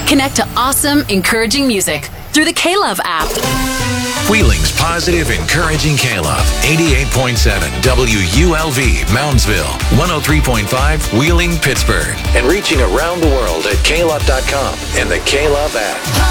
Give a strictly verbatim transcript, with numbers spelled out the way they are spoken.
Connect to awesome, encouraging music through the K-Love app. Wheeling's positive, encouraging K-Love. eighty-eight point seven W U L V, Moundsville. one oh three point five, Wheeling, Pittsburgh. And reaching around the world at K Love dot com and the K-Love app.